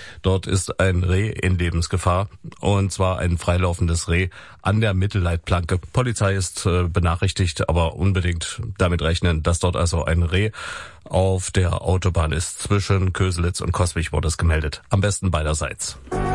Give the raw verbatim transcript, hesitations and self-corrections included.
Dort ist ein Reh in Lebensgefahr, und zwar ein freilaufendes Reh an der Mittelleitplanke. Polizei ist äh, benachrichtigt, aber unbedingt damit rechnen, dass dort also ein Reh auf der Autobahn ist. Zwischen Köselitz und Coswig wurde es gemeldet. Am besten beiderseits.